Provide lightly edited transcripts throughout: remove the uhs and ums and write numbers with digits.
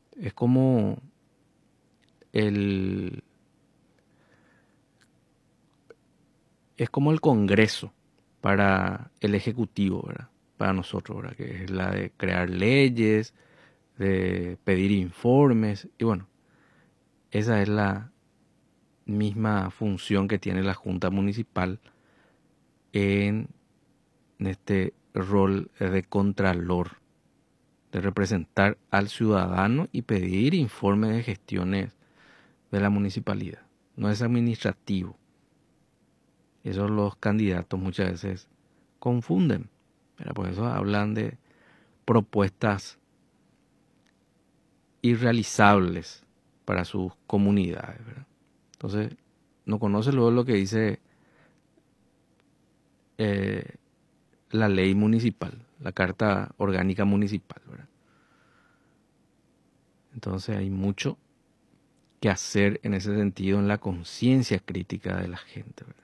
Es como el, es como el Congreso para el Ejecutivo, ¿verdad? Para nosotros, ¿verdad? Que es la de crear leyes, de pedir informes, y bueno, esa es la misma función que tiene la Junta Municipal en este rol de contralor, de representar al ciudadano y pedir informes de gestiones de la municipalidad. No es administrativo. Eso los candidatos muchas veces confunden. Pero por eso hablan de propuestas irrealizables para sus comunidades, ¿verdad? Entonces, no conoce luego lo que dice eh, la ley municipal, la Carta Orgánica Municipal, ¿verdad? Entonces hay mucho que hacer en ese sentido en la conciencia crítica de la gente, ¿verdad?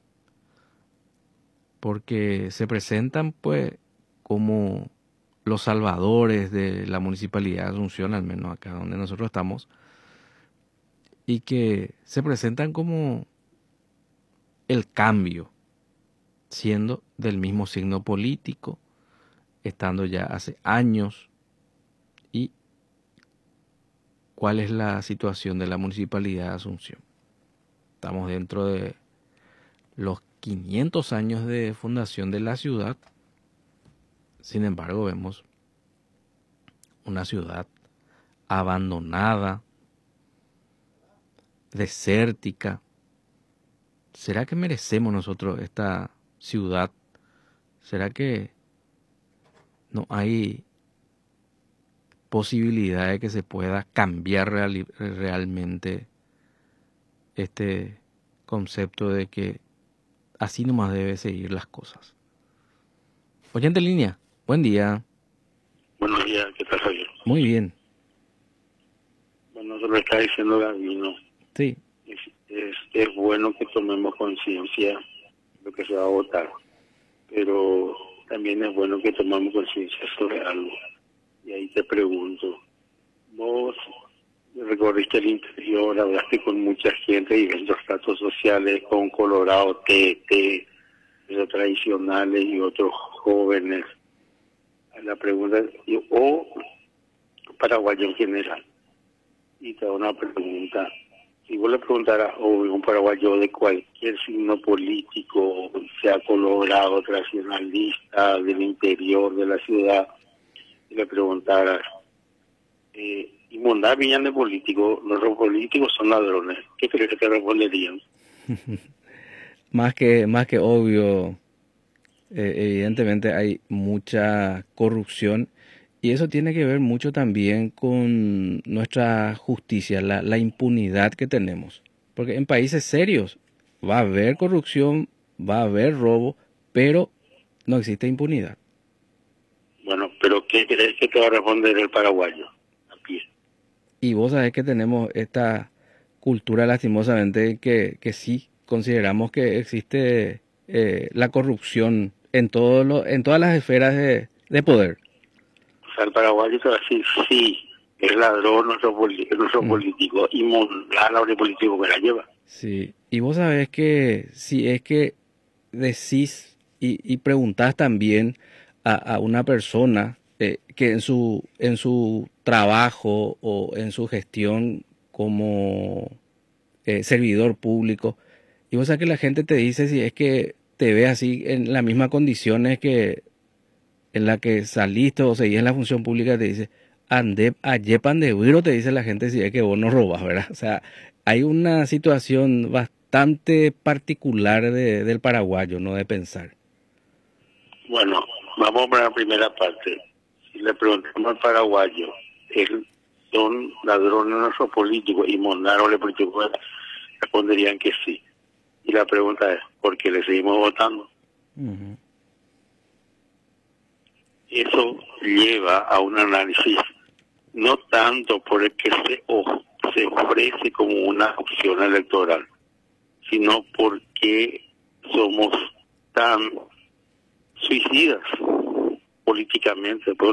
Porque se presentan pues como los salvadores de la municipalidad de Asunción, al menos acá donde nosotros estamos, y que se presentan como el cambio, siendo del mismo signo político, estando ya hace años. ¿Y cuál es la situación de la municipalidad de Asunción? Estamos dentro de los 500 años de fundación de la ciudad. Sin embargo, vemos una ciudad abandonada, desértica. ¿Será que merecemos nosotros esta ciudad? ¿Será que no hay posibilidad de que se pueda cambiar realmente este concepto de que así nomás debe seguir las cosas? Oyente en línea, buen día. Buenos días, ¿qué tal, Javier? Muy bien, Bueno, eso lo está diciendo Gabino. sí, Es bueno que tomemos conciencia de lo que se va a votar, pero también es bueno que tomemos conciencia sobre algo. Y ahí te pregunto, vos recorriste el interior, hablaste con mucha gente de diversos estratos sociales, con Colorado, TT, los tradicionales y otros jóvenes. La pregunta, o paraguayo en general. Y te hago una pregunta. Si vos le preguntaras a un paraguayo de cualquier signo político, sea colorado, tradicionalista, del interior de la ciudad, y le preguntaras, y mondar viñan de políticos, los políticos son ladrones, ¿qué crees que te responderían? más que obvio, evidentemente hay mucha corrupción y eso tiene que ver mucho también con nuestra justicia, la impunidad que tenemos. Porque en países serios va a haber corrupción, va a haber robo, pero no existe impunidad. Bueno, pero ¿qué crees que te va a responder el paraguayo? A pie. Y vos sabés que tenemos esta cultura lastimosamente que sí consideramos que existe la corrupción en en todas las esferas de poder. O sea, el paraguayo te va a decir, sí, es ladrón nuestro Mm, político, y mondar a un político que la lleva. sí. Y vos sabés que si es que decís y preguntás también a una persona que en su trabajo o en su gestión como servidor público, y vos sabés que la gente te dice si es que te ve así en las mismas condiciones que en la que saliste o seguís en la función pública, te dice, ande, ayepan de huiro, te dice la gente si es que vos no robas, ¿verdad? O sea, hay una situación bastante particular del paraguayo, ¿no? De pensar. Bueno, vamos para la primera parte. Si le preguntamos al paraguayo, ¿son ladrones nuestros políticos y mondaron los políticos? Responderían que sí. Y la pregunta es, ¿por qué le seguimos votando? Ujú. Eso lleva a un análisis, no tanto por el que se ofrece como una opción electoral, sino porque somos tan suicidas políticamente.